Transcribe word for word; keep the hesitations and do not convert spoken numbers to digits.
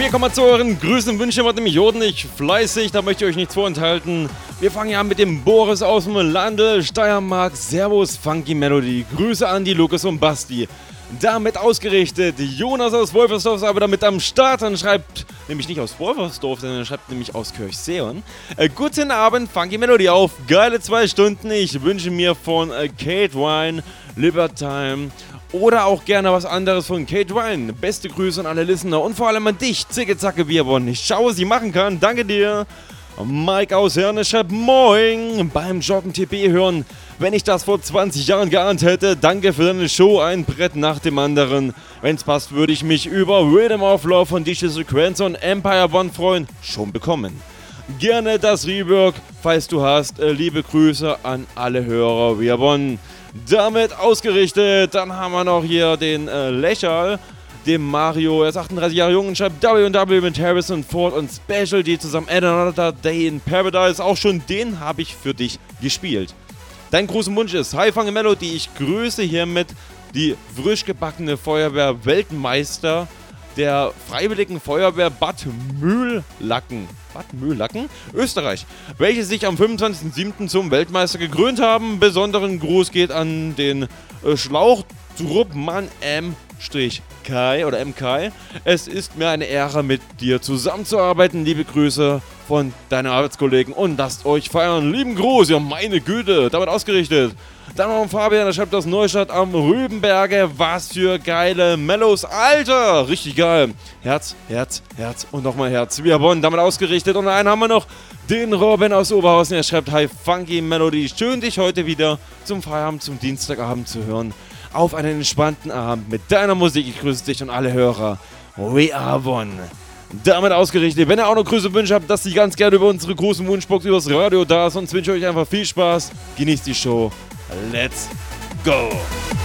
Wir kommen mal zu euren Grüßen und Wünschen, nämlich Joden, ich fleißig, da möchte ich euch nichts vorenthalten. Wir fangen ja an mit dem Boris aus dem Lande, Steiermark, Servus, Funky Melody, Grüße an die Lukas und Basti. Damit ausgerichtet, Jonas aus Wolfersdorf ist aber damit am Start und schreibt, nämlich nicht aus Wolfersdorf, sondern er schreibt nämlich aus Kirchseeon. Äh, guten Abend, Funky Melody auf, geile zwei Stunden, ich wünsche mir von äh, Kate Ryan, Libertime oder auch gerne was anderes von Kate Ryan. Beste Grüße an alle Listener und vor allem an dich, Zicke Zacke Bierbon. Ich schaue, was ich machen kann, danke dir. Mike aus Herne schreibt Moin, beim Joggen T P hören. Wenn ich das vor zwanzig Jahren geahnt hätte, danke für deine Show, ein Brett nach dem anderen. Wenn's passt, würde ich mich über Rhythm of Love von D J Sequencer und Empire One freuen. Schon bekommen. Gerne das Rework, falls du hast. Liebe Grüße an alle Hörer Bierbon. Damit ausgerichtet, dann haben wir noch hier den äh, Lächerl. Dem Mario, er ist achtunddreißig Jahre jung und schreibt W und W mit Harrison Ford und Special D zusammen Add Another Day in Paradise. Auch schon den habe ich für dich gespielt. Dein großer Wunsch ist Hi Funky Melody, ich grüße hiermit die frisch gebackene Feuerwehr-Weltmeister der Freiwilligen Feuerwehr Bad Mühlacken. Bad Mühlacken? Österreich. Welche sich am fünfundzwanzigsten siebten zum Weltmeister gekrönt haben. Besonderen Gruß geht an den äh, Schlauchtruppmann M. Kai oder M K. Es ist mir eine Ehre, mit dir zusammenzuarbeiten. Liebe Grüße von deinen Arbeitskollegen und lasst euch feiern. Lieben Gruß, ja meine Güte, damit ausgerichtet. Dann noch Fabian, der schreibt aus Neustadt am Rübenberge. Was für geile Mellows, Alter, richtig geil. Herz, Herz, Herz und nochmal Herz. Wir wollen damit ausgerichtet. Und einen haben wir noch, den Robin aus Oberhausen. Er schreibt, Hi Funky Melody, schön dich heute wieder zum Feierabend, zum Dienstagabend zu hören. Auf einen entspannten Abend mit deiner Musik. Ich grüße dich und alle Hörer. We are one. Damit ausgerichtet. Wenn ihr auch noch Grüße und Wünsche habt, dass sie ganz gerne über unsere großen Wunschbox übers Radio da ist. Sonst wünsche ich euch einfach viel Spaß. Genießt die Show. Let's go.